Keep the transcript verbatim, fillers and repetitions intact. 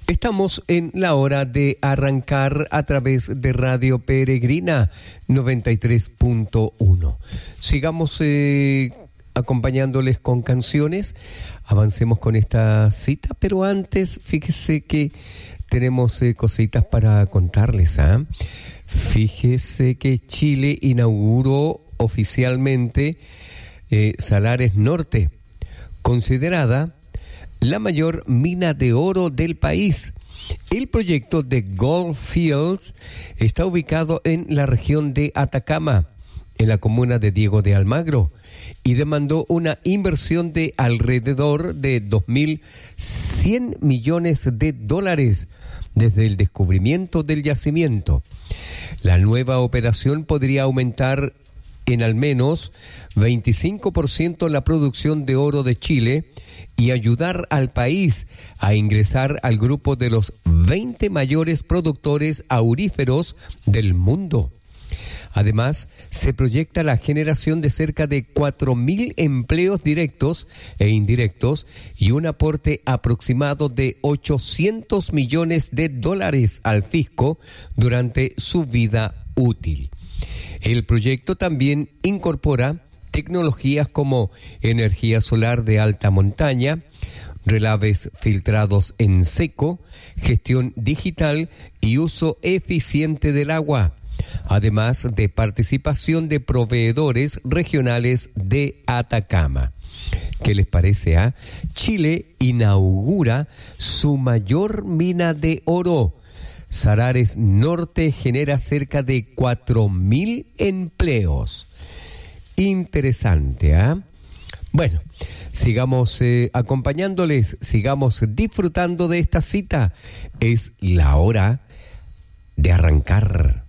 Estamos en la hora de arrancar a través de Radio Peregrina noventa y tres punto uno. Sigamos eh, acompañándoles con canciones, avancemos con esta cita, pero antes fíjese que tenemos eh, cositas para contarles. ¿eh? Fíjese que Chile inauguró oficialmente eh, Salares Norte, considerada la mayor mina de oro del país. El proyecto de Goldfields está ubicado en la región de Atacama, en la comuna de Diego de Almagro, y demandó una inversión de alrededor de dos mil cien millones de dólares desde el descubrimiento del yacimiento. La nueva operación podría aumentar en al menos veinticinco por ciento la producción de oro de Chile y ayudar al país a ingresar al grupo de los veinte mayores productores auríferos del mundo. Además, se proyecta la generación de cerca de cuatro mil empleos directos e indirectos y un aporte aproximado de ochocientos millones de dólares al fisco durante su vida útil. El proyecto también incorpora tecnologías como energía solar de alta montaña, relaves filtrados en seco, gestión digital y uso eficiente del agua, además de participación de proveedores regionales de Atacama. ¿Qué les parece? Ah? Chile inaugura su mayor mina de oro. Salares Norte genera cerca de cuatro mil empleos. Interesante, ¿ah? ¿eh? Bueno, sigamos eh, acompañándoles, sigamos disfrutando de esta cita. Es la hora de arrancar.